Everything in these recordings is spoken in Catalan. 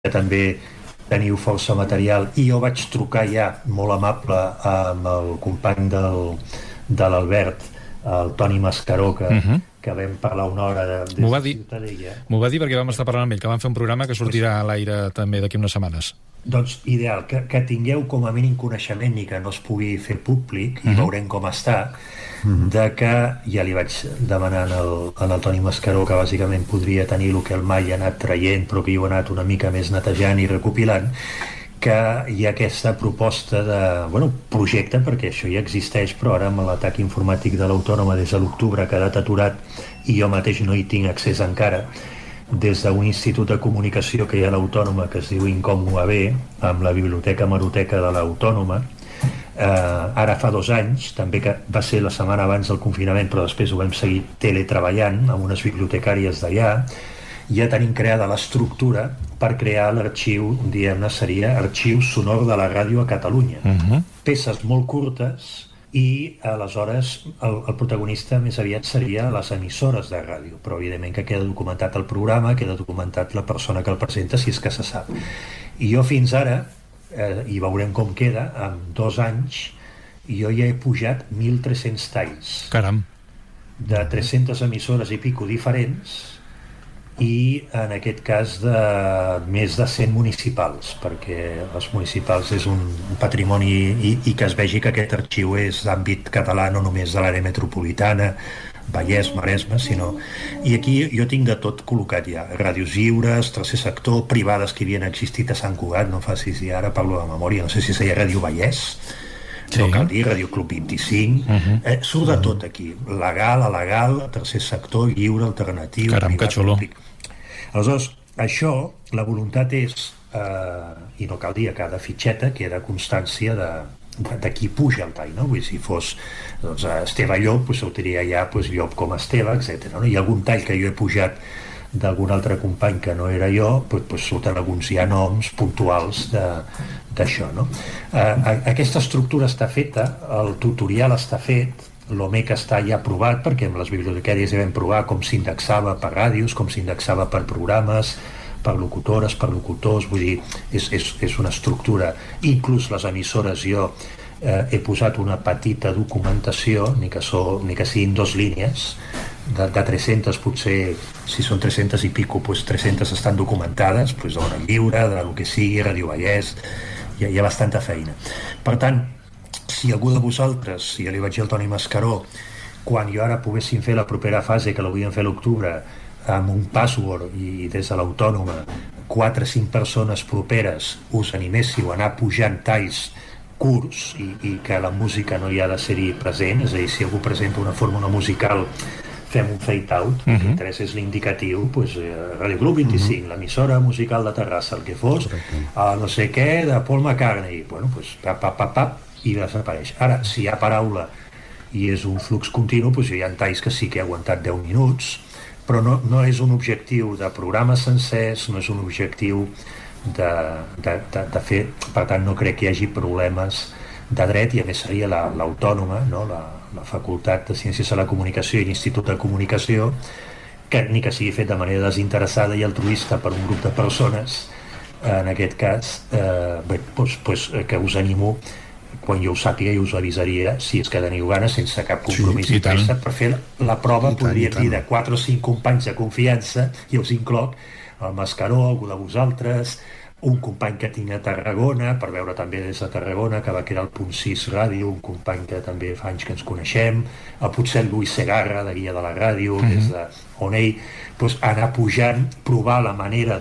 també teniu força material, i jo vaig trucar ja molt amable amb el company de l'Albert, el Toni Mascaró, que vam parlar una hora des de Ciutadella. M'ho va dir perquè vam estar parlant amb ell, que vam fer un programa que sortirà a l'aire també d'aquí unes setmanes. Doncs ideal, que tingueu com a mínim coneixement i que no es pugui fer públic, i veurem com està, de que ja li vaig demanar al Toni Mascaró que bàsicament podria tenir el que el Mai ha anat traient, però que hi ho ha anat una mica més netejant i recopilant, que hi ha aquesta proposta de, projecte, perquè això ja existeix, però ara amb l'atac informàtic de l'Autònoma des de l'octubre ha quedat aturat i jo mateix no hi tinc accés encara, des d'un institut de comunicació que hi ha a l'Autònoma que es diu Incom UAB, amb la biblioteca Hemeroteca de l'Autònoma. Ara fa 2 anys, també, que va ser la setmana abans del confinament, però després ho vam seguir teletreballant amb unes bibliotecàries d'allà. Ja tenim creada l'estructura per crear l'arxiu, diguem-ne, seria arxiu sonor de la ràdio a Catalunya. Peces molt curtes, i aleshores el protagonista més aviat seria les emissores de ràdio, però evidentment que queda documentat el programa, queda documentat la persona que el presenta, si és que se sap. I jo fins ara, i veurem com queda, en 2 anys jo ja he pujat 1.300 talls. Caram. De 300 emissores i pico diferents, i en aquest cas de més de 100 municipals, perquè els municipals és un patrimoni, i que es vegi que aquest arxiu és d'àmbit català, no només de l'àrea metropolitana, Vallès, Maresme, sinó... I aquí jo tinc de tot col·locat ja, ràdios lliures, tercer sector, privades que havien existit a Sant Cugat, no facis dir ara, parlo de memòria, no sé si seia Ràdio Vallès, no cal dir, Ràdio Club 25, surt de tot aquí, legal, alegal, tercer sector, lliure, alternatiu... Caram, que xulo. Aleshores, això, la voluntat és, i no cal dir, a cada fitxeta queda constància de qui puja el tall, no? Vull dir, si fos Esteve Llop, sortiria ja Llop com Esteve, etc. Hi ha algun tall que jo he pujat d'algun altre company que no era jo, surten alguns ja noms puntuals d'això, no? Aquesta estructura està feta, el tutorial està fet, l'OMEC està ja aprovat, perquè amb les bibliotecàries ja vam provar com s'indexava per ràdios, com s'indexava per programes, per locutores, per locutors, vull dir, és una estructura. Inclús les emissores jo he posat una petita documentació, ni que siguin 2 línies, de 300 potser, si són 300 i pico, 300 estan documentades, d'Ona Lliure, del que sigui, Ràdio Vallès, hi ha bastanta feina. Per tant, si algú de vosaltres, ja li vaig dir al Toni Mascaró, quan jo ara poguéssim fer la propera fase, que la volíem fer a l'octubre, amb un password i des de l'Autònoma 4 o 5 persones properes us animéssiu a anar pujant talls curts i que la música no hi ha de ser-hi present, és a dir, si algú presenta una fórmula musical, fem un fade out, que 3 és l'indicatiu, Ràdio Club 25, l'emissora musical de Terrassa, el que fos, no sé què, de Paul McCartney, i desapareix. Ara, si hi ha paraula i és un flux continu, hi ha talls que sí que he aguantat 10 minuts, però no és un objectiu de programes sencers, no és un objectiu de fer, per tant no crec que hi hagi problemes de dret, i a més seria l'Autònoma, no? la Facultat de Ciències de la Comunicació i l'Institut de Comunicació, que ni que sigui fet de manera desinteressada i altruista per un grup de persones, en aquest cas, que us animo, quan jo ho sàpiga i us avisaria, si és que teniu ganes, sense cap compromís per fer la prova, podria dir de 4 o 5 companys de confiança, i us incloc el Mascaró, algú de vosaltres, un company que tinc a Tarragona, per veure també des de Tarragona, que va crear el Punt 6 Ràdio, un company que també fa anys que ens coneixem, potser el Lluís Segarra, de Guia de la Ràdio, des d'on ell, anar pujant, provar la manera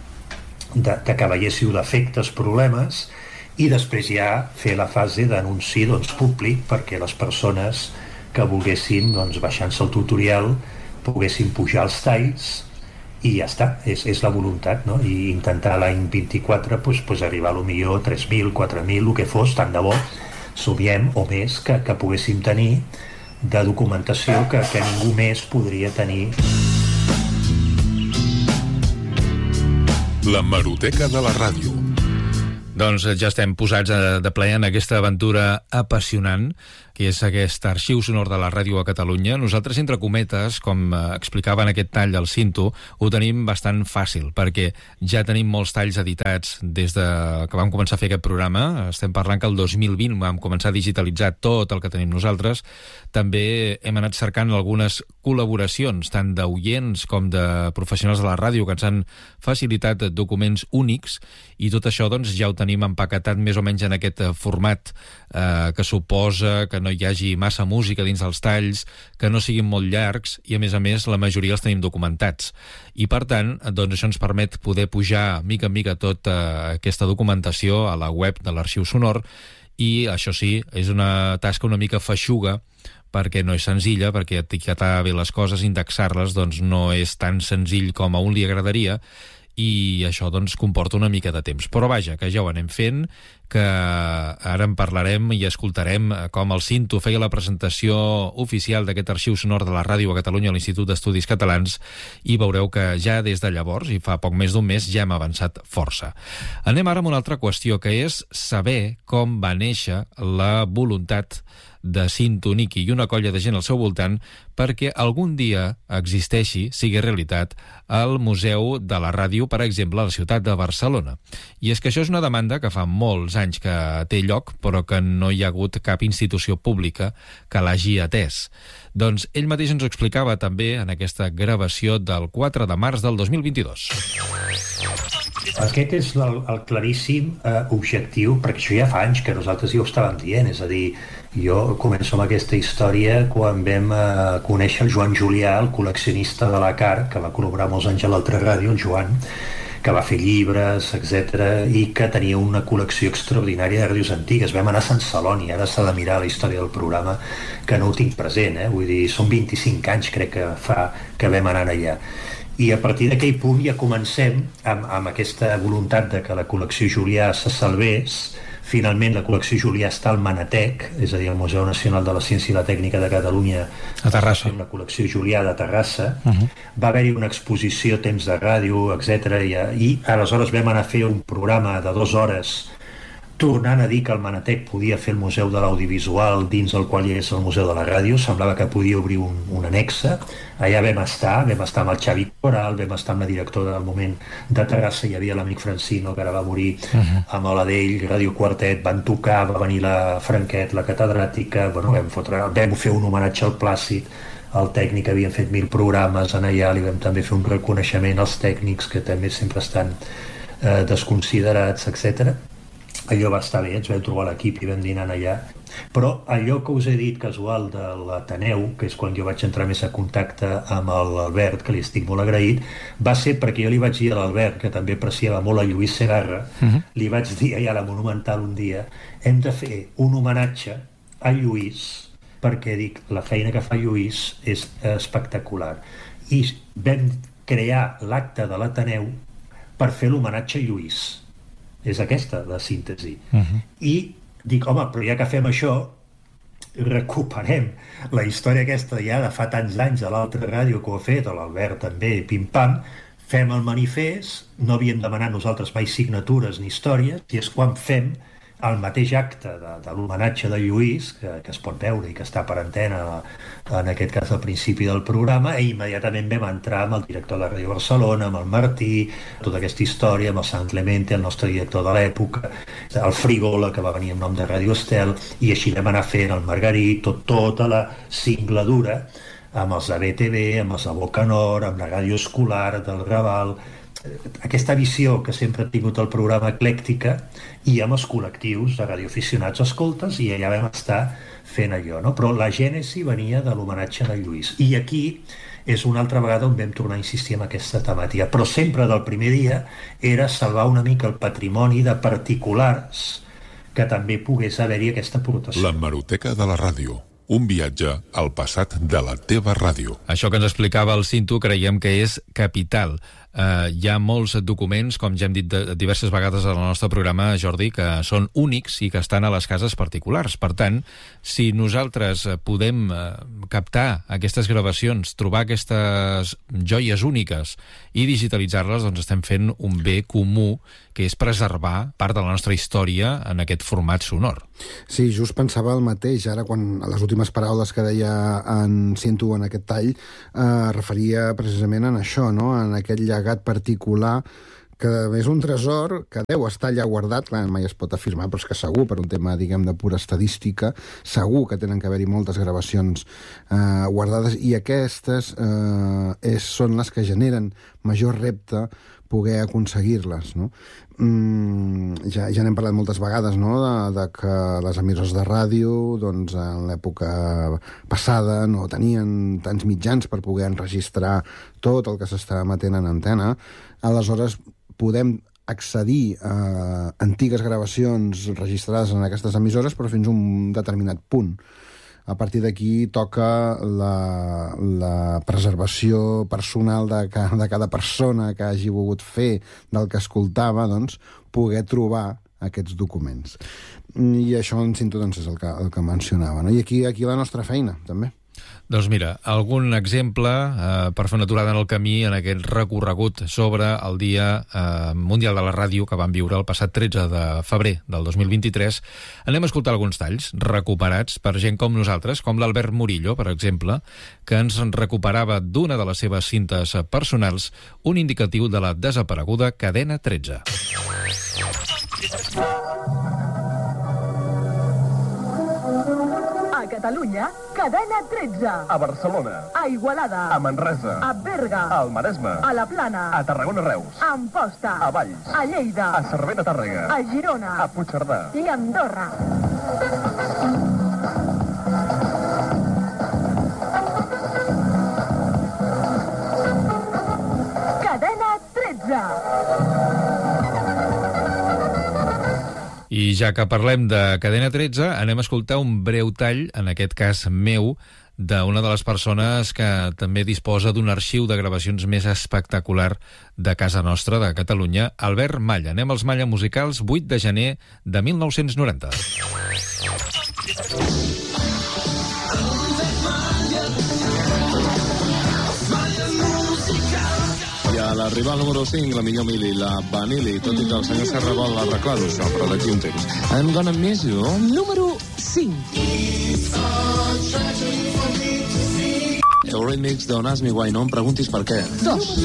que veiéssiu d'efectes, problemes, i després ja fer la fase d'anunci públic perquè les persones que volguessin, baixant-se el tutorial, poguessin pujar els talls, i ja està, és la voluntat, no? I intentar l'any 24 arribar a lo millor 3.000, 4.000, el que fos, tant de bo somiem o més que poguéssim tenir de documentació que ningú més podria tenir. La Hemeroteca de la Ràdio. Doncs ja estem posats de ple en aquesta aventura apassionant que és aquest arxiu sonor de la ràdio a Catalunya. Nosaltres, entre cometes, com explicava en aquest tall del Cinto, ho tenim bastant fàcil, perquè ja tenim molts talls editats des de que vam començar a fer aquest programa. Estem parlant que el 2020 vam començar a digitalitzar tot el que tenim nosaltres. També hem anat cercant algunes col·laboracions, tant d'oients com de professionals de la ràdio, que ens han facilitat documents únics, i tot això doncs, ja ho tenim empaquetat més o menys en aquest format que suposa que no hi hagi massa música dins dels talls, que no siguin molt llargs, i a més la majoria els tenim documentats. I per tant, doncs, això ens permet poder pujar mica en mica tota aquesta documentació a la web de l'Arxiu Sonor, i això sí, és una tasca una mica feixuga, perquè no és senzilla, perquè etiquetar bé les coses, indexar-les, doncs no és tan senzill com a un li agradaria, i això doncs comporta una mica de temps. Però vaja, que ja ho anem fent, que ara en parlarem i escoltarem com el Cinto feia la presentació oficial d'aquest arxiu sonor de la ràdio a Catalunya a l'Institut d'Estudis Catalans, i veureu que ja des de llavors, i fa poc més d'un mes, ja hem avançat força. Anem ara amb una altra qüestió, que és saber com va néixer la voluntat de Cinto Niqui i una colla de gent al seu voltant perquè algun dia existeixi, sigui realitat, el Museu de la Ràdio, per exemple, a la ciutat de Barcelona. I és que això és una demanda que fa molts anys que té lloc, però que no hi ha hagut cap institució pública que l'hagi atès. Doncs ell mateix ens ho explicava també en aquesta gravació del 4 de març del 2022. Aquest és el claríssim objectiu, perquè això ja fa anys que nosaltres ja ho estàvem dient, és a dir, jo començo amb aquesta història quan vam conèixer el Joan Julià, el col·leccionista de la CAR, que va col·laborar molts anys a l'altra ràdio, el Joan, que va fer llibres, etc, i que tenia una col·lecció extraordinària de ràdios antigues. Vam anar a Sant Celoni, ara s'ha de mirar la història del programa, que no ho tinc present, vull dir, són 25 anys crec que fa que vam anar allà. I a partir d'aquell punt ja comencem amb aquesta voluntat de que la col·lecció Julià se salvés. Finalment la col·lecció Julià està al Manatec, és a dir, al Museu Nacional de la Ciència i la Tècnica de Catalunya, a Terrassa. Una col·lecció Julià de Terrassa. Va haver-hi una exposició Temps de Ràdio, etc. I aleshores vam anar a fer un programa de 2 hores tornant a dir que el Manatec podia fer el Museu de l'Audiovisual, dins el qual hi és el Museu de la Ràdio. Semblava que podia obrir un annexe. Allà vam estar amb el Xavi Coral, vam estar amb la directora del moment de Terrassa, hi havia l'amic Francino, que ara va morir, amb l'Adell, Ràdio Quartet, van tocar, va venir la Franquet, la catedràtica, bueno, vam fer un homenatge al Plàcid, el tècnic, havien fet 1000 programes en allà, li vam també fer un reconeixement als tècnics, que també sempre estan desconsiderats, etc. Allò va estar bé, ens vam trobar l'equip i vam dinar allà. Però allò que us he dit casual de l'Ateneu, que és quan jo vaig entrar més a contacte amb l'Albert, que li estic molt agraït, va ser perquè jo li vaig dir a l'Albert, que també apreciava molt a Lluís Segarra, li vaig dir allà a la Monumental un dia, hem de fer un homenatge a Lluís, perquè dic, la feina que fa Lluís és espectacular. I vam crear l'acte de l'Ateneu per fer l'homenatge a Lluís. És aquesta la síntesi. I dic, home, però ja que fem això, recuperem la història aquesta ja de fa tants anys de l'altra ràdio que ho ha fet, l'Albert també, pim-pam, fem el manifest, no havíem demanat nosaltres mai signatures ni històries, i és quan fem el mateix acte de l'homenatge de Lluís, que es pot veure i que està per antena, en aquest cas al principi del programa, i immediatament vam entrar amb el director de Ràdio Barcelona, amb el Martí, tota aquesta història, amb el Sant Clemente, el nostre director de l'època, el Frigola, que va venir en nom de Ràdio Estel, i així vam anar fent el Margarit, tota la singladura, amb els de BTV, amb els de Boca Nord, amb la ràdio escolar del Raval, aquesta visió que sempre ha tingut el programa eclèctica, i amb els col·lectius de radioaficionats escoltes, i allà vam estar fent allò, no? Però la gènesi venia de l'homenatge de Lluís, i aquí és una altra vegada on vam tornar a insistir en aquesta temàtica, però sempre del primer dia era salvar una mica el patrimoni de particulars que també pogués haver-hi aquesta aportació. L'hemeroteca de la ràdio. Un viatge al passat de la teva ràdio. Això que ens explicava el Cinto creiem que és capital. hi ha molts documents, com ja hem dit diverses vegades en el nostre programa, Jordi, que són únics i que estan a les cases particulars. Per tant, si nosaltres podem captar aquestes gravacions, trobar aquestes joies úniques i digitalitzar-les, doncs estem fent un bé comú, que és preservar part de la nostra història en aquest format sonor. Sí, just pensava el mateix. Ara, quan a les últimes paraules que deia en Cinto en aquest tall, referia precisament en això, no? En aquest llegat particular que és un tresor que deu estar allà guardat, clar, mai es pot afirmar, però és que segur, per un tema, diguem, de pura estadística, segur que tenen que haver-hi moltes gravacions guardades, i aquestes són les que generen major repte poder aconseguir-les, no? Ja n'hem parlat moltes vegades, no?, de que les emissores de ràdio, doncs, en l'època passada no tenien tants mitjans per poder enregistrar tot el que s'està emetent en antena. Aleshores, podem accedir a antigues gravacions registrades en aquestes emissores, però fins a un determinat punt. A partir d'aquí toca la preservació personal de cada persona que hagi volgut fer del que escoltava, doncs, poder trobar aquests documents. I això en Cinto, doncs, és el que mencionava, no? I aquí la nostra feina, també. Doncs mira, algun exemple per fer una aturada en el camí en aquest recorregut sobre el Dia Mundial de la Ràdio que vam viure el passat 13 de febrer del 2023. Anem a escoltar alguns talls recuperats per gent com nosaltres, com l'Albert Murillo, per exemple, que ens recuperava d'una de les seves cintes personals un indicatiu de la desapareguda Cadena 13. A Catalunya, Cadena 13. A Barcelona. A Igualada. A Manresa. A Berga. Al Maresme. A la Plana. A Tarragona-Reus. A Amposta. A Valls. A Lleida. A Cervera-Tàrrega. A Girona. A Puigcerdà. I a Andorra. Cadena 13. I ja que parlem de Cadena 13, anem a escoltar un breu tall, en aquest cas meu, d'una de les persones que també disposa d'un arxiu de gravacions més espectacular de casa nostra, de Catalunya, Albert Malla. Anem als Malla Musicals, 8 de gener de 1990. I a l'arribar al número 5, la millor Mili, la Vanilli, tot i que el senyor Serra vol arreglar-ho, això, però d'aquí un temps. I'm gonna miss you. Número 5. El remix d'On Ask Me Why, no em preguntis per què. 2.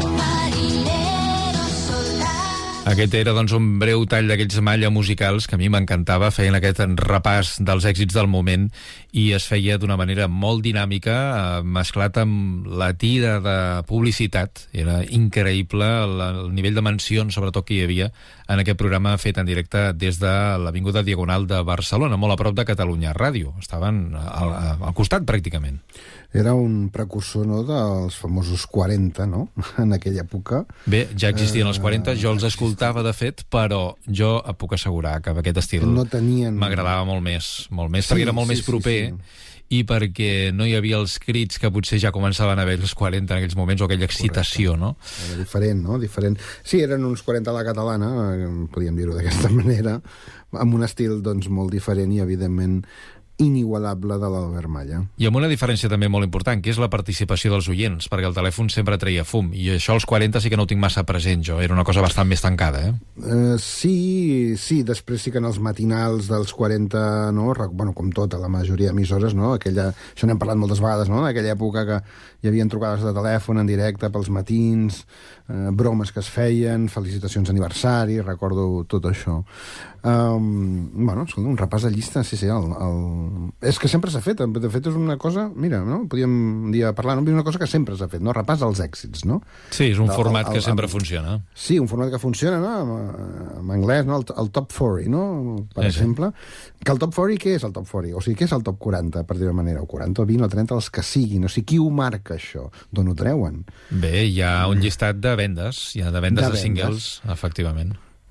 Aquest era, doncs, un breu tall d'aquells Malla Musicals que a mi m'encantava, feien aquest repàs dels èxits del moment i es feia d'una manera molt dinàmica, mesclat amb la tira de publicitat. Era increïble el nivell de mencions, sobretot, que hi havia en aquest programa fet en directe des de l'Avinguda Diagonal de Barcelona, molt a prop de Catalunya Ràdio. Estaven al costat, pràcticament. Era un precursor, no?, dels famosos 40, no?, en aquella època. Bé, ja existien els 40, jo els escoltava, de fet, però jo puc assegurar que aquest estil no tenien... m'agradava molt més, perquè era molt més proper, i perquè no hi havia els crits que potser ja començaven a haver els 40 en aquells moments, o aquella excitació, no? Era diferent, no? Diferent. Sí, eren uns 40 a la catalana, podríem dir-ho d'aquesta manera, amb un estil, doncs, molt diferent i, evidentment, inigualable de l'Albert Malla. I amb una diferència també molt important, que és la participació dels oients, perquè el telèfon sempre treia fum, i això als 40 sí que no ho tinc massa present jo, era una cosa bastant més tancada, Sí, després sí que en els matinals dels 40, no?, bueno, com tota la majoria d'emissores, no?, això n'hem parlat moltes vegades, no?, d'aquella època que hi havia trucades de telèfon en directe pels matins, bromes que es feien, felicitacions d'aniversari, recordo tot això. Bueno, escolta, un repàs de llista, sí, és que sempre s'ha fet, de fet és una cosa, mira, no? Podíem un dia parlar, no? És una cosa que sempre s'ha fet, no? Repàs dels èxits, no? Sí, és un format que sempre funciona. Sí, un format que funciona, no? En anglès, no? El top 40, no? Per exemple. Que el top 40, què és el top 40? O sigui, què és el top 40, per dir-ho manera? O 40, o 20, o 30, els que siguin. O sigui, qui ho marca, això? D'on ho treuen? Bé, hi ha un llistat de vendes, de singles, efectivament.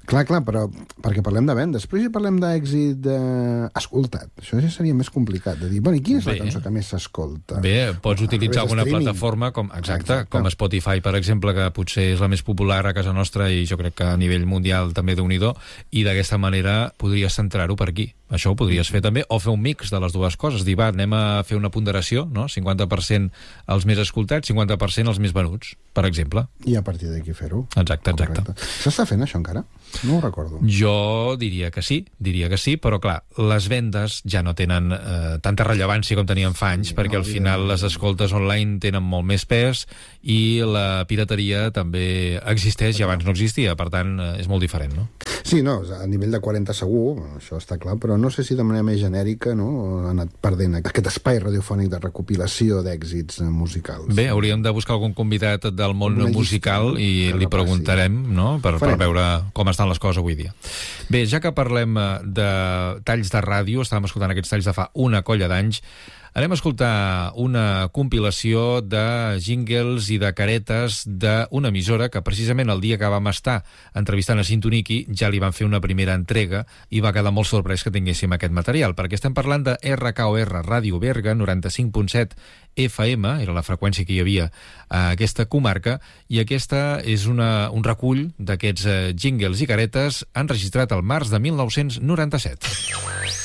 Clar, però perquè parlem de vendes. Després si parlem d'èxit escoltat, això ja seria més complicat de dir, bueno, i quina és la cançó que més s'escolta? Bé, pots utilitzar alguna plataforma com com Spotify, per exemple, que potser és la més popular a casa nostra i jo crec que a nivell mundial també Déu-n'hi-do, i d'aquesta manera podries centrar-ho per aquí. Això ho podries fer també, o fer un mix de les dues coses, dir, va, anem a fer una ponderació, no? 50% els més escoltats, 50% els més venuts, per exemple. I a partir d'aquí fer-ho. Exacte. S'està fent això encara? No ho recordo. Jo diria que sí, però clar, les vendes ja no tenen tanta rellevància com tenien fa anys, perquè al final les escoltes online tenen molt més pes i la pirateria també existeix i abans no existia, per tant és molt diferent, no? Sí, no, a nivell de 40 segur, això està clar, però no sé si de manera més genèrica, no, ha anat perdent aquest espai radiofònic de recopilació d'èxits musicals. Bé, hauríem de buscar algun convidat del món musical i li preguntarem, no?, per veure com estan les coses avui dia. Bé, ja que parlem de talls de ràdio, estàvem escoltant aquests talls de fa una colla d'anys, anem a escoltar una compilació de jingles i de caretes d'una emissora que precisament el dia que vam estar entrevistant a Sintoniki ja li van fer una primera entrega i va quedar molt sorprès que tinguéssim aquest material, perquè estem parlant de RKOR, Ràdio Berga, 95.7 FM, era la freqüència que hi havia a aquesta comarca, i aquesta és un recull d'aquests jingles i caretes enregistrat al març de 1997.